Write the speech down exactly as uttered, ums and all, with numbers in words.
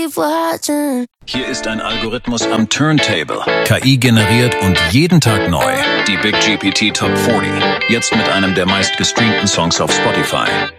keep watching. Hier ist ein Algorithmus am Turntable. K I generiert und jeden Tag neu. Die Big G P T Top vierzig. Jetzt mit einem der meistgestreamten Songs auf Spotify.